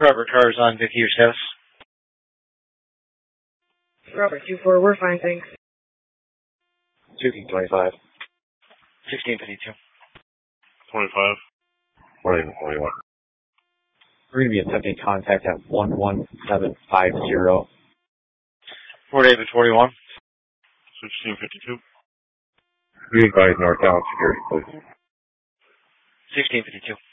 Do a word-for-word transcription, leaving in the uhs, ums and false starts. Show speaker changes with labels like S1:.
S1: Robert, cars on Vicky Hughes House.
S2: Robert, two four, we're fine, thanks.
S3: two twenty-five.
S1: sixteen fifty-two.
S4: twenty-five.
S3: twenty, twenty-one. We're going to be attempting contact at one one seven five zero.
S1: Fort David forty-one.
S4: sixteen fifty-two.
S3: Be advised, North Dallas Security, please.
S1: sixteen fifty-two.